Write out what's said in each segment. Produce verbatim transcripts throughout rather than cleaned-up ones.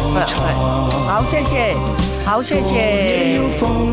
好，谢谢，好，谢谢。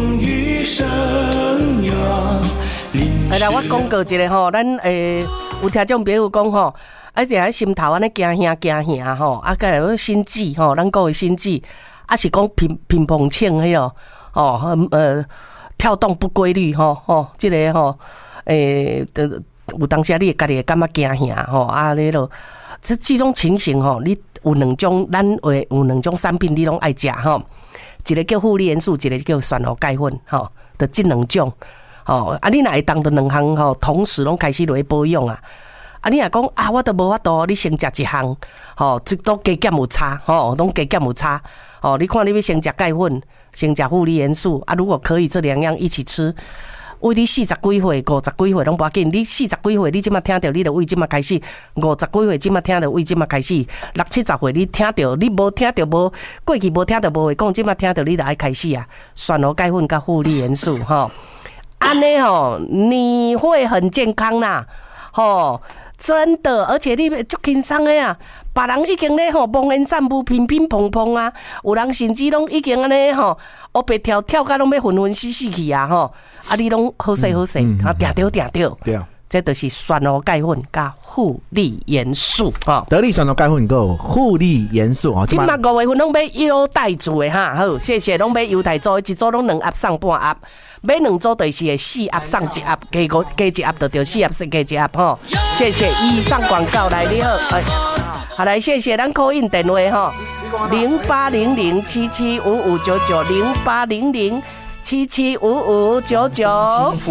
哎啦，我广告一下吼，咱诶有听众朋友讲吼，啊，伫喺心头安尼惊吓惊吓吼，啊，甲来心悸吼，咱讲的心悸，啊是讲乒乒乓枪迄个哦，呃，跳动不规律吼吼，即个吼，诶，有当时你家己会感觉惊吓吼，啊，你咯，这这种情形吼，你有两种，咱会有两种产品你拢爱食吼，一个叫负离元素，一个叫酸活钙粉吼，的这两种。哦，啊，你若会当着两项吼，同时拢开始落去保养啊。啊，你若讲啊，我都无法度，你先食一项，吼，这都加减有差，吼，拢加减有差。哦，你看你要先食钙粉，先食负离元素，啊，如果可以，这两样一起吃。为你四十几岁、五十几岁拢无要紧，你四十几岁，你即马听到，你就为即马开始；五十几岁，即马听到，为即马开始；六七十岁，你听到，你无听到无过去无听到无会讲，即马听到，你就爱开始啊。酸活钙粉甲负离元素，吼。安尼吼，你会很健康啦，吼，真的，而且你足轻松的啊。别人已经咧吼忙言散步、乒乒乓乓啊，有人甚至拢已经安尼吼，黑白跳跳到拢要昏昏死死去啊吼，啊你拢好势好势，啊定着定着，对。这就是酸活钙粉加负离元素哈， 得力酸活钙粉够负离元素哦。 今麦五月份拢买优待组的哈，好，谢谢，拢买优待组，一组拢两盒送半盒，买两组就是会四盒送一盒，加五加一盒就着四盒送加一盒哈。谢谢，以上广告来你好，哎，好来谢谢咱 call in 电话哈，零八零零七七五五九九零八零零七七五五九九。